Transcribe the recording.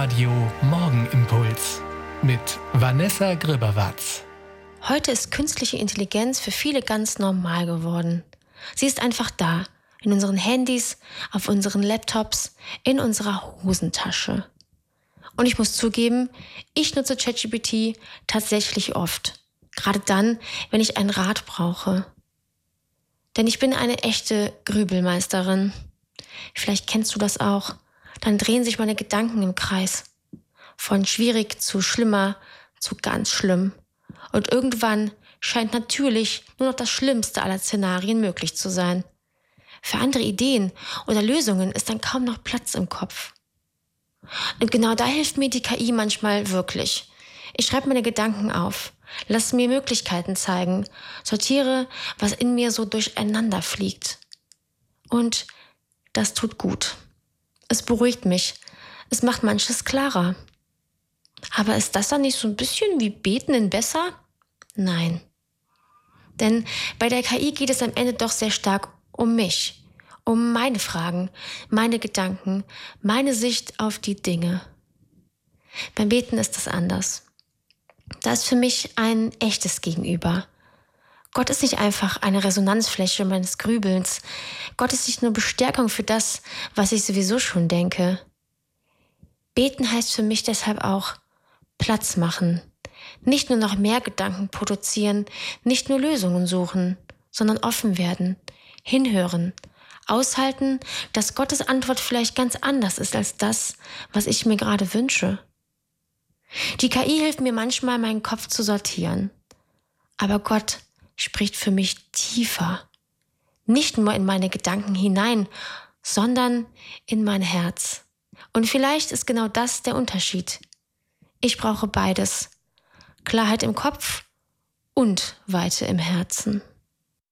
Live-Radio Morgenimpuls mit Vanessa Grüberwatz. Heute ist künstliche Intelligenz für viele ganz normal geworden. Sie ist einfach da, in unseren Handys, auf unseren Laptops, in unserer Hosentasche. Und ich muss zugeben, ich nutze ChatGPT tatsächlich oft. Gerade dann, wenn ich einen Rat brauche. Denn ich bin eine echte Grübelmeisterin. Vielleicht kennst du das auch. Dann drehen sich meine Gedanken im Kreis. Von schwierig zu schlimmer zu ganz schlimm. Und irgendwann scheint natürlich nur noch das Schlimmste aller Szenarien möglich zu sein. Für andere Ideen oder Lösungen ist dann kaum noch Platz im Kopf. Und genau da hilft mir die KI manchmal wirklich. Ich schreibe meine Gedanken auf, lasse mir Möglichkeiten zeigen, sortiere, was in mir so durcheinander fliegt. Und das tut gut. Es beruhigt mich. Es macht manches klarer. Aber ist das dann nicht so ein bisschen wie Beten in besser? Nein. Denn bei der KI geht es am Ende doch sehr stark um mich, um meine Fragen, meine Gedanken, meine Sicht auf die Dinge. Beim Beten ist das anders. Da ist für mich ein echtes Gegenüber. Gott ist nicht einfach eine Resonanzfläche meines Grübelns. Gott ist nicht nur Bestärkung für das, was ich sowieso schon denke. Beten heißt für mich deshalb auch Platz machen. Nicht nur noch mehr Gedanken produzieren, nicht nur Lösungen suchen, sondern offen werden, hinhören, aushalten, dass Gottes Antwort vielleicht ganz anders ist als das, was ich mir gerade wünsche. Die KI hilft mir manchmal, meinen Kopf zu sortieren. Aber Gott spricht für mich tiefer. Nicht nur in meine Gedanken hinein, sondern in mein Herz. Und vielleicht ist genau das der Unterschied. Ich brauche beides. Klarheit im Kopf und Weite im Herzen.